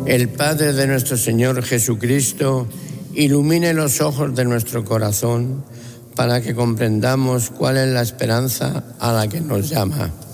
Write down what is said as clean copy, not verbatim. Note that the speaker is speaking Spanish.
El Padre de nuestro Señor Jesucristo ilumine los ojos de nuestro corazón para que comprendamos cuál es la esperanza a la que nos llama.